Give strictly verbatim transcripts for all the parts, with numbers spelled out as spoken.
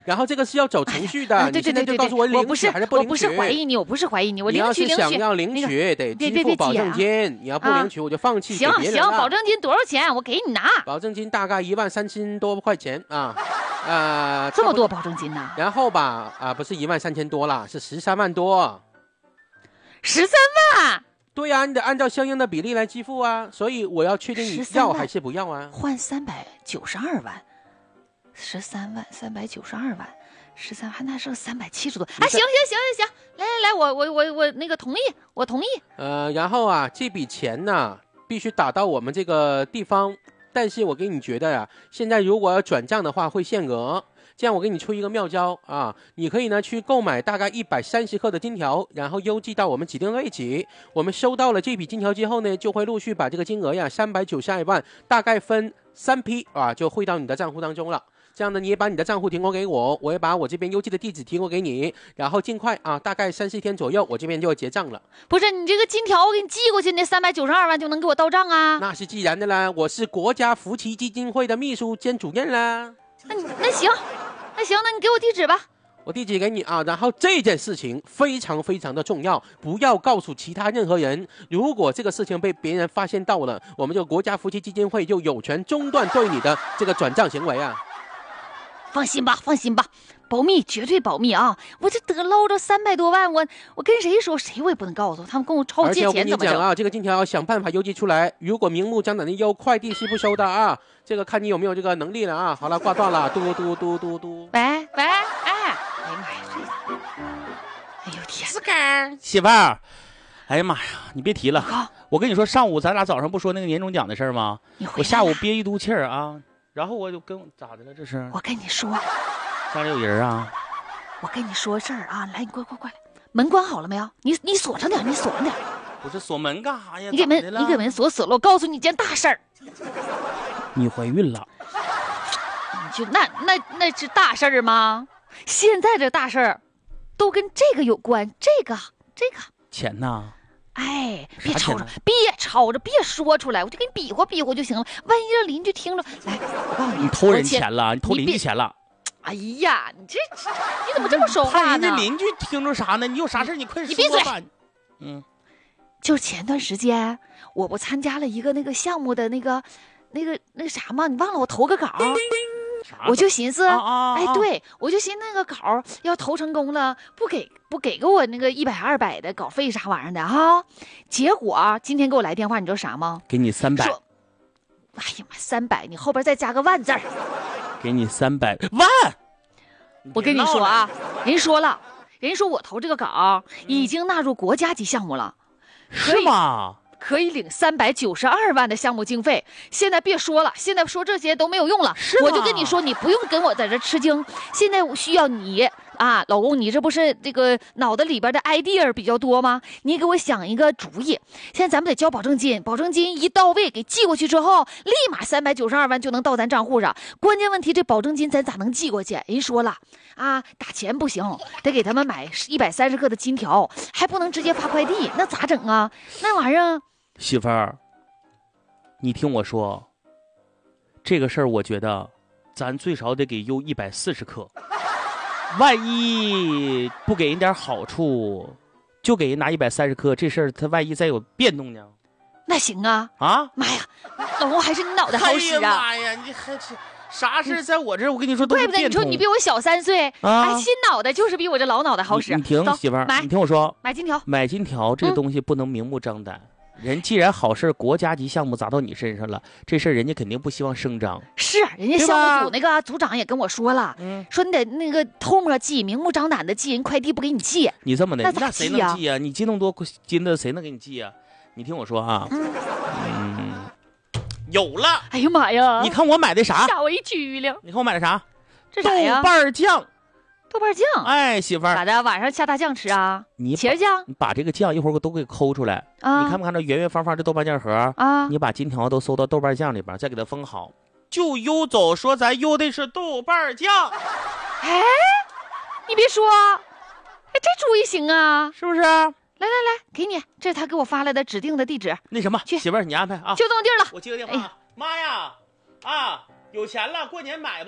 然后这个是要走程序的， 哎、对对对对对， 你现在就告诉我领取还是不领取？ 我不是怀疑你，我不是怀疑你，我领取领取。 你要是想要领取，那个、得支付保证金、啊，你要不领取我就放弃给别人了。 行行，保证金多少钱？我给你拿。 保证金大概一万三千多块钱啊，呃， 这么多保证金呢？ 然后吧，啊、呃，不是一万三千多啦，是十三万多。 十三万？ 对呀、啊，你得按照相应的比例来支付啊，所以我要确定你要还是不要啊？ 换三百九十二万，十三万三百九十二万。十三还那剩三百七十多，哎，行行行行行，来来来，我我我我那个同意，我同意。 呃，然后啊，这笔钱呢必须打到我们这个地方，但是我给你觉得呀、啊，现在如果要转账的话会限额，这样我给你出一个妙招啊，你可以呢去购买大概一百三十克的金条，然后邮寄到我们指定位置。我们收到了这笔金条之后呢，就会陆续把这个金额呀三百九十二万大概分三批啊，就汇到你的账户当中了。这样呢，你也把你的账户提供给我，我也把我这边邮寄的地址提供给你，然后尽快啊，大概三四天左右，我这边就要结账了。 不是你这个金条我给你寄过去，那三百九十二万就能给我到账啊？ 那是自然的啦，我是国家扶持基金会的秘书兼主任啦。 那你那行，那行，那你给我地址吧。 我地址给你啊，然后这件事情非常非常的重要，不要告诉其他任何人。如果这个事情被别人发现到了，我们这个国家扶持基金会就有权中断对你的这个转账行为啊。 放心吧，放心吧，保密，绝对保密啊！我这得捞着三百多万，我我跟谁说，谁我也不能告诉他们，跟我抄借钱怎么讲啊？这个金条要想办法邮寄出来，如果明目张胆的邮，快递是不收的啊！这个看你有没有这个能力了啊！好了，挂断了，嘟嘟嘟嘟嘟。 喂喂，哎，哎呀妈呀，哎呦天， 是干媳妇儿，哎呀妈呀，你别提了，我跟你说，上午咱俩早上不说那个年终奖的事儿吗？我下午憋一肚气儿啊。然后我就跟咋的了？这是我跟你说， 家里有人啊！ 我跟你说事儿啊！来，你快快快来，门关好了没有？你你锁上点，你锁上点。 不是锁门干啥呀？ 你给门你给门锁死了！我告诉你一件大事儿， 你怀孕了？ 你就那那那是大事儿吗？现在这大事儿都跟这个有关，这个这个钱呐。 哎，别吵着，别吵着，别说出来，我就给你比划比划就行了。万一让邻居听着，来，我告诉你， 你偷人钱了，你偷邻居钱了。 哎呀，你这你怎么这么说话呢？ 人家邻居听着啥呢？你有啥事你快说吧。 你闭嘴。 嗯， 就是前段时间我不参加了一个那个项目的那个那个那个啥吗？你忘了我投个稿。我就寻思， 啊啊、 哎，对，我就寻思那个稿要投成功了，不给不给给我那个一百二百的稿费啥玩意儿的哈。结果今天给我来电话，你知道啥吗？ 给你三百。 说，哎呀妈，三百，你后边再加个万字儿。 给你三百万。 我跟你说啊，人说了，人说我投这个稿已经纳入国家级项目了， 是吗？ 可以领三百九十二万的项目经费。现在别说了，现在说这些都没有用了。我就跟你说，你不用跟我在这吃惊。现在需要你啊，老公，你这不是这个脑子里边的 idea 比较多吗？你给我想一个主意。现在咱们得交保证金，保证金一到位给寄过去之后，立马三百九十二万就能到咱账户上。关键问题，这保证金咱咋能寄过去？人说了啊，打钱不行，得给他们买一百三十克的金条，还不能直接发快递，那咋整啊？那玩意儿。 媳妇儿，你听我说，这个事儿我觉得咱最少得给邮一百四十克，万一不给人点好处，就给人拿一百三十克，这事儿他万一再有变动呢？ 那行啊！ 啊， 妈呀，老公还是你脑袋好使啊！ 哎呀妈呀，你还是啥事在我这儿？我跟你说都是变通。 怪不得你说你比我小三岁啊，哎，新脑袋就是比我这老脑袋好使。 你听媳妇儿，你听我说， 买金条， 买金条这个东西不能明目张胆。嗯人既然好事国家级项目砸到你身上了，这事儿人家肯定不希望声张。 是，人家项目组那个组长也跟我说了， 嗯， 说你得那个偷摸寄，明目张胆的寄，人快递不给你寄。 你这么的， 那咋谁能寄啊？你寄那么多金的，谁能给你寄啊？你听我说啊，嗯，嗯有了。 哎呀妈呀！ 你看我买的啥？ 吓我一激灵。 你看我买的啥？ 这啥呀？ 豆瓣酱。 豆瓣酱， 哎，媳妇儿， 咋的？晚上下大酱吃啊？ 你茄子酱， 你把这个酱一会儿都给抠出来啊！你看没看这圆圆方方的豆瓣酱盒啊？你把金条都收到豆瓣酱里边，再给它封好，就邮走，说咱邮的是豆瓣酱。 哎，你别说，哎，这主意行啊， 是不是？来来来，给你，这是他给我发来的指定的地址。 那什么， 去， 媳妇儿，你安排啊， 就这么地儿了。 我接个电话，哎、妈呀，啊，有钱了，过年买吧。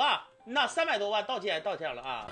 那三百多万道歉道歉了啊。